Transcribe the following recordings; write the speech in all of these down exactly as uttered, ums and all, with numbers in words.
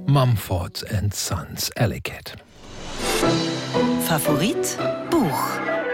Mumford and Sons, Alley Cat. Favorit Buch.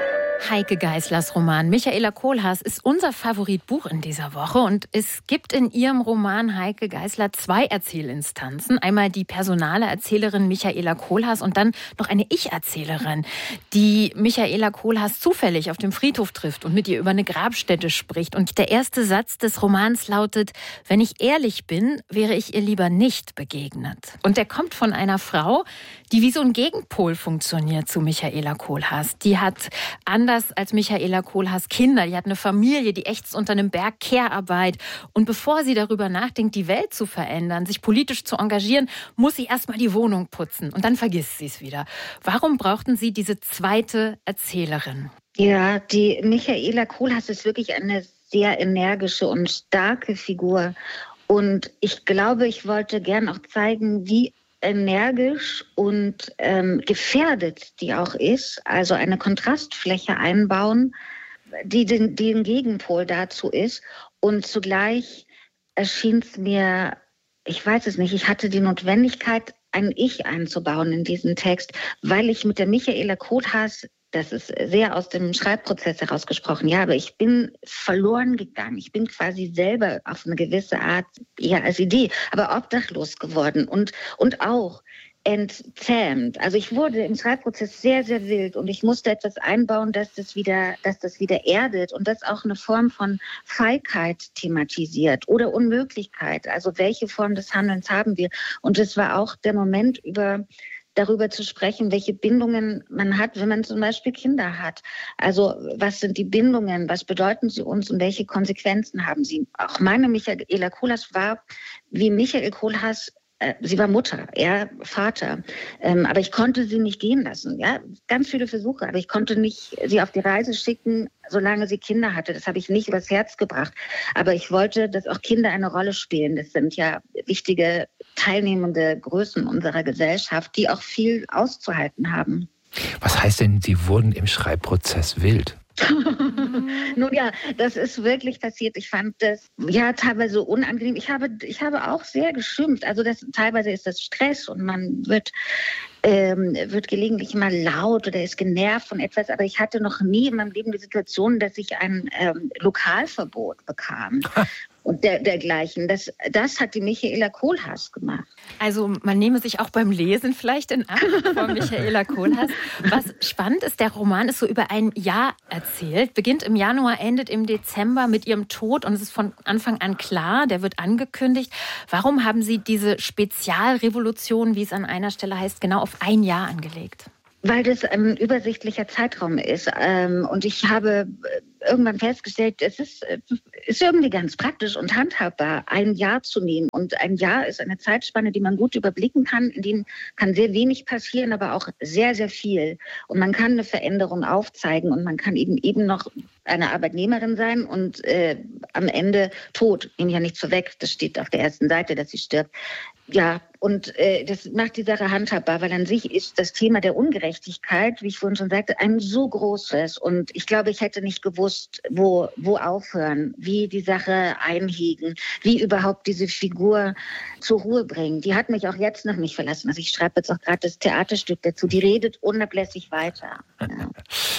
Heike Geißlers Roman Michaela Kohlhaas ist unser Favoritbuch in dieser Woche. Und es gibt in ihrem Roman Heike Geißler zwei Erzählinstanzen. Einmal die personale Erzählerin Michaela Kohlhaas und dann noch eine Ich-Erzählerin, die Michaela Kohlhaas zufällig auf dem Friedhof trifft und mit ihr über eine Grabstätte spricht. Und der erste Satz des Romans lautet: Wenn ich ehrlich bin, wäre ich ihr lieber nicht begegnet. Und der kommt von einer Frau, die wie so ein Gegenpol funktioniert zu Michaela Kohlhaas. Die hat anders als Michaela Kohlhaas Kinder, die hat eine Familie, die ächzt unter einem Berg Care-Arbeit. Und bevor sie darüber nachdenkt, die Welt zu verändern, sich politisch zu engagieren, muss sie erstmal die Wohnung putzen. Und dann vergisst sie es wieder. Warum brauchten Sie diese zweite Erzählerin? Ja, die Michaela Kohlhaas ist wirklich eine sehr energische und starke Figur. Und ich glaube, ich wollte gern auch zeigen, wie energisch und ähm, gefährdet die auch ist, also eine Kontrastfläche einbauen, die den, die ein Gegenpol dazu ist. Und zugleich erschien es mir, ich weiß es nicht, ich hatte die Notwendigkeit, ein Ich einzubauen in diesen Text, weil ich mit der Michaela Kohlhaas, das ist sehr aus dem Schreibprozess herausgesprochen, ja, aber ich bin verloren gegangen. Ich bin quasi selber auf eine gewisse Art, ja, als Idee, aber obdachlos geworden und, und auch entzähmt. Also ich wurde im Schreibprozess sehr, sehr wild und ich musste etwas einbauen, dass das wieder, dass das wieder erdet und das auch eine Form von Feigheit thematisiert oder Unmöglichkeit. Also welche Form des Handelns haben wir? Und es war auch der Moment, über darüber zu sprechen, welche Bindungen man hat, wenn man zum Beispiel Kinder hat. Also was sind die Bindungen, was bedeuten sie uns und welche Konsequenzen haben sie? Auch meine Michaela Kohlhaas war, wie Michael Kohlhaas, äh, sie war Mutter, er Vater, ähm, aber ich konnte sie nicht gehen lassen. Ja, ganz viele Versuche, aber ich konnte nicht sie auf die Reise schicken, solange sie Kinder hatte. Das habe ich nicht übers Herz gebracht. Aber ich wollte, dass auch Kinder eine Rolle spielen. Das sind ja wichtige teilnehmende Größen unserer Gesellschaft, die auch viel auszuhalten haben. Was heißt denn, Sie wurden im Schreibprozess wild? Nun ja, das ist wirklich passiert. Ich fand das ja teilweise unangenehm. Ich habe, ich habe auch sehr geschimpft. Also das, teilweise ist das Stress und man wird, ähm, wird gelegentlich mal laut oder ist genervt von etwas. Aber ich hatte noch nie in meinem Leben die Situation, dass ich ein ähm, Lokalverbot bekam. Und der, dergleichen. Das, das hat die Michaela Kohlhaas gemacht. Also man nehme sich auch beim Lesen vielleicht in Acht von Michaela Kohlhaas. Was spannend ist, der Roman ist so über ein Jahr erzählt, beginnt im Januar, endet im Dezember mit ihrem Tod und es ist von Anfang an klar, der wird angekündigt. Warum haben Sie diese Spezialrevolution, wie es an einer Stelle heißt, genau auf ein Jahr angelegt? Weil das ein übersichtlicher Zeitraum ist. Und ich habe irgendwann festgestellt, es ist, ist irgendwie ganz praktisch und handhabbar, ein Jahr zu nehmen. Und ein Jahr ist eine Zeitspanne, die man gut überblicken kann. In dem kann sehr wenig passieren, aber auch sehr, sehr viel. Und man kann eine Veränderung aufzeigen und man kann eben eben noch eine Arbeitnehmerin sein und äh, am Ende tot. Nehme ja nichts vorweg, das steht auf der ersten Seite, dass sie stirbt. Ja, und äh, das macht die Sache handhabbar, weil an sich ist das Thema der Ungerechtigkeit, wie ich vorhin schon sagte, ein so großes. Und ich glaube, ich hätte nicht gewusst, wo, wo aufhören, wie die Sache einhegen, wie überhaupt diese Figur zur Ruhe bringen. Die hat mich auch jetzt noch nicht verlassen. Also ich schreibe jetzt auch gerade das Theaterstück dazu. Die redet unablässig weiter. Ja.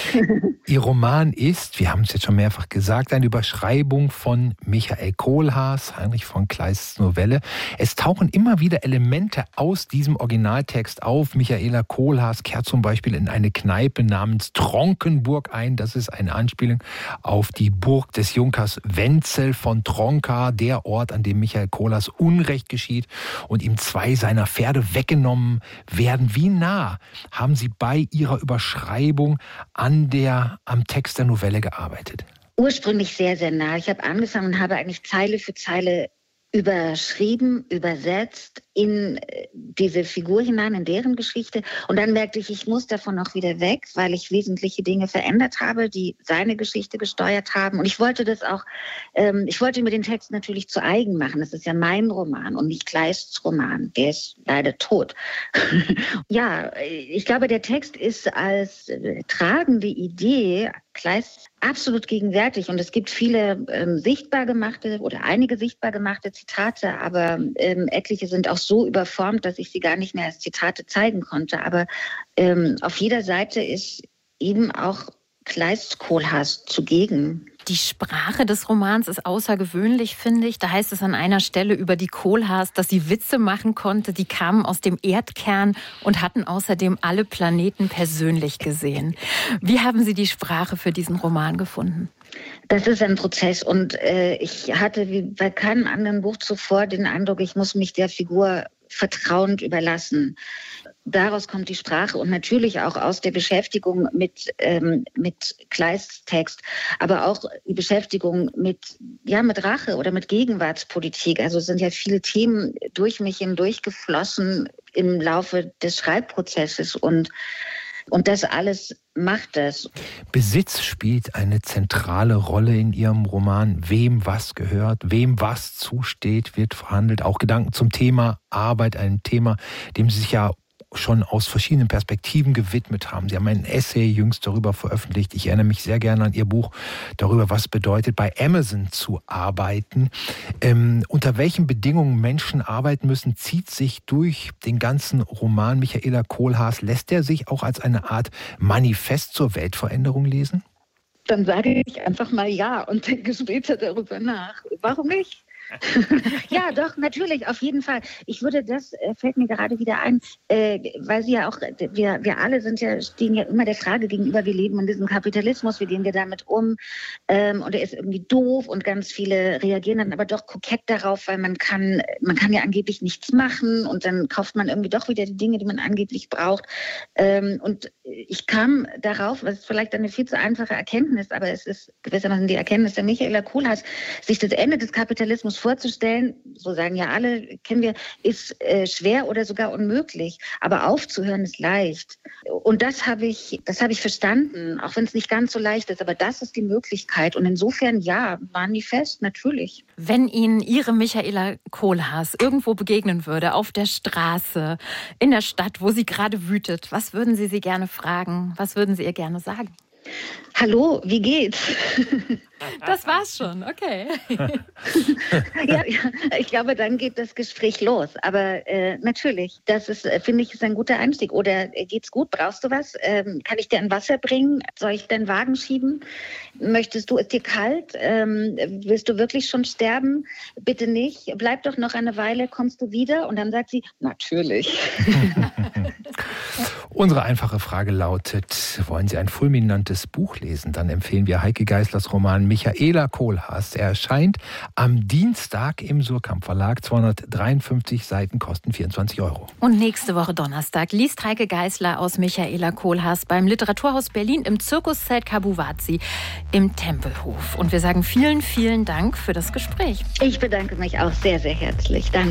Ihr Roman ist, wir haben es jetzt schon mehrfach gesagt, eine Überschreibung von Michael Kohlhaas, Heinrich von Kleists Novelle. Es tauchen immer wieder Elemente aus diesem Originaltext auf. Michaela Kohlhaas kehrt zum Beispiel in eine Kneipe namens Tronkenburg ein. Das ist eine Anspielung auf die Burg des Junkers Wenzel von Tronka, der Ort, an dem Michael Kohlhaas Unrecht geschieht und ihm zwei seiner Pferde weggenommen werden. Wie nah haben Sie bei Ihrer Überschreibung an der, am Text der Novelle gearbeitet? Ursprünglich sehr, sehr nah. Ich habe angefangen und habe eigentlich Zeile für Zeile überschrieben, übersetzt in diese Figur hinein, in deren Geschichte. Und dann merkte ich, ich muss davon auch wieder weg, weil ich wesentliche Dinge verändert habe, die seine Geschichte gesteuert haben. Und ich wollte das auch, ähm, ich wollte mir den Text natürlich zu eigen machen. Das ist ja mein Roman und nicht Kleists Roman. Der ist leider tot. Ja, ich glaube, der Text ist als äh, tragende Idee, Kleist absolut gegenwärtig und es gibt viele ähm, sichtbar gemachte oder einige sichtbar gemachte Zitate, aber ähm, etliche sind auch so überformt, dass ich sie gar nicht mehr als Zitate zeigen konnte. Aber ähm, auf jeder Seite ist eben auch Kleist Kohlhaas zugegen. Die Sprache des Romans ist außergewöhnlich, finde ich. Da heißt es an einer Stelle über die Kohlhaas, dass sie Witze machen konnte. Die kamen aus dem Erdkern und hatten außerdem alle Planeten persönlich gesehen. Wie haben Sie die Sprache für diesen Roman gefunden? Das ist ein Prozess und äh, ich hatte wie bei keinem anderen Buch zuvor den Eindruck, ich muss mich der Figur vertrauend überlassen. Daraus kommt die Sprache und natürlich auch aus der Beschäftigung mit, ähm, mit Kleists Text, aber auch die Beschäftigung mit, ja, mit Rache oder mit Gegenwartspolitik. Also es sind ja viele Themen durch mich hindurch geflossen im Laufe des Schreibprozesses und Und das alles macht es. Besitz spielt eine zentrale Rolle in Ihrem Roman. Wem was gehört, wem was zusteht, wird verhandelt. Auch Gedanken zum Thema Arbeit, ein Thema, dem Sie sich ja schon aus verschiedenen Perspektiven gewidmet haben. Sie haben ein Essay jüngst darüber veröffentlicht. Ich erinnere mich sehr gerne an Ihr Buch darüber, was bedeutet, bei Amazon zu arbeiten. Ähm, unter welchen Bedingungen Menschen arbeiten müssen, zieht sich durch den ganzen Roman. Michaela Kohlhaas, lässt er sich auch als eine Art Manifest zur Weltveränderung lesen? Dann sage ich einfach mal ja und denke später darüber nach. Warum nicht? Ja, doch, natürlich, auf jeden Fall. Ich würde, das äh, fällt mir gerade wieder ein, äh, weil Sie ja auch, wir, wir alle sind ja, stehen ja immer der Frage gegenüber, wir leben in diesem Kapitalismus, wie gehen wir damit um? Ähm, und er ist irgendwie doof und ganz viele reagieren dann aber doch kokett darauf, weil man kann, man kann ja angeblich nichts machen und dann kauft man irgendwie doch wieder die Dinge, die man angeblich braucht. Ähm, und ich kam darauf, was ist vielleicht eine viel zu einfache Erkenntnis, aber es ist gewissermaßen die Erkenntnis der Michaela Kohlhaas, sich das Ende des Kapitalismus vorzustellen, so sagen ja alle, kennen wir, ist äh, schwer oder sogar unmöglich. Aber aufzuhören ist leicht. Und das habe ich, das habe ich verstanden, auch wenn es nicht ganz so leicht ist. Aber das ist die Möglichkeit. Und insofern, ja, Manifest, natürlich. Wenn Ihnen Ihre Michaela Kohlhaas irgendwo begegnen würde, auf der Straße, in der Stadt, wo sie gerade wütet, was würden Sie sie gerne fragen? Was würden Sie ihr gerne sagen? Hallo, wie geht's? Das war's schon, okay. ja, ja, ich glaube, dann geht das Gespräch los. Aber äh, natürlich, das ist, finde ich, ist ein guter Einstieg. Oder äh, geht's gut? Brauchst du was? Ähm, kann ich dir ein Wasser bringen? Soll ich deinen Wagen schieben? Möchtest du, ist dir kalt? Ähm, willst du wirklich schon sterben? Bitte nicht. Bleib doch noch eine Weile, kommst du wieder? Und dann sagt sie, natürlich. Unsere einfache Frage lautet, wollen Sie ein fulminantes Buch lesen? Dann empfehlen wir Heike Geißlers Roman Michaela Kohlhaas. Er erscheint am Dienstag im Surkamp Verlag. zweihundertdreiundfünfzig Seiten, kosten vierundzwanzig Euro. Und nächste Woche Donnerstag liest Heike Geißler aus Michaela Kohlhaas beim Literaturhaus Berlin im Zirkuszelt Kabuwazi im Tempelhof. Und wir sagen vielen, vielen Dank für das Gespräch. Ich bedanke mich auch sehr, sehr herzlich. Danke.